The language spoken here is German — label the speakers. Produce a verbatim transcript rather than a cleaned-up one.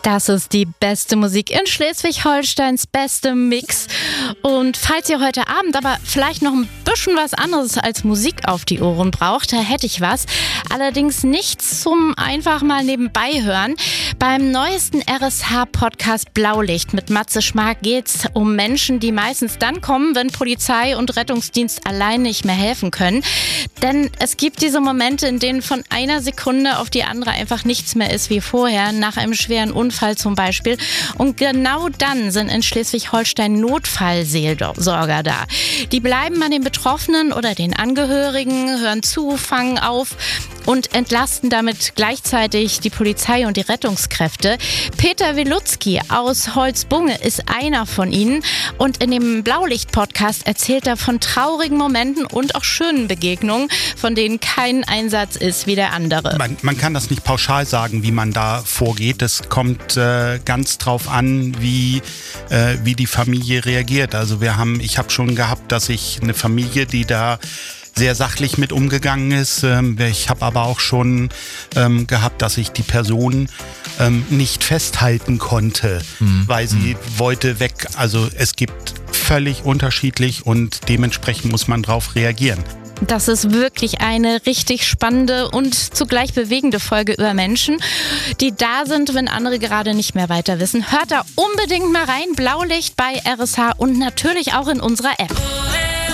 Speaker 1: Das ist die beste Musik in Schleswig-Holsteins beste Mix. Und falls ihr heute Abend aber vielleicht noch ein bisschen was anderes als Musik auf die Ohren braucht, da hätte ich was. Allerdings nichts zum einfach mal nebenbei hören. Beim neuesten R S H-Podcast Blaulicht mit Matze Schmark geht's um Menschen, die meistens dann kommen, wenn Polizei und Rettungsdienst allein nicht mehr helfen können. Denn es gibt diese Momente, in denen von einer Sekunde auf die andere einfach nichts mehr ist wie vorher, nach einem schweren Unfall zum Beispiel. Und genau dann sind in Schleswig-Holstein Notfallseelsorger da. Die bleiben an den Betroffenen oder den Angehörigen, hören zu, fangen auf und entlasten damit gleichzeitig die Polizei und die Rettungskräfte. Peter Wilutzki aus Holzbunge ist einer von ihnen und in dem Blaulicht-Podcast erzählt er von traurigen Momenten und auch schönen Begegnungen, von denen kein Einsatz ist wie der andere.
Speaker 2: Man, man kann das nicht pauschal sagen, wie man da vorgeht. Es kommt äh, ganz drauf an, wie, äh, wie die Familie reagiert. Also wir haben, ich habe schon gehabt, dass ich eine Familie, die da sehr sachlich mit umgegangen ist. Ich habe aber auch schon ähm, gehabt, dass ich die Person ähm, nicht festhalten konnte, mhm. weil sie mhm. wollte weg. Also es gibt völlig unterschiedlich und dementsprechend muss man drauf reagieren.
Speaker 1: Das ist wirklich eine richtig spannende und zugleich bewegende Folge über Menschen, die da sind, wenn andere gerade nicht mehr weiter wissen. Hört da unbedingt mal rein. Blaulicht bei R S H und natürlich auch in unserer App.